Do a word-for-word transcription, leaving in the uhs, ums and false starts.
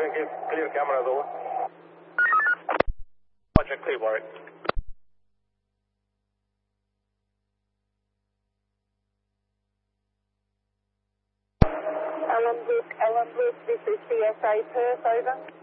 thank you. Clear cameras over. Project clear, Warwick. Alan Luke, Alan Luke, this is C S A Perth, over.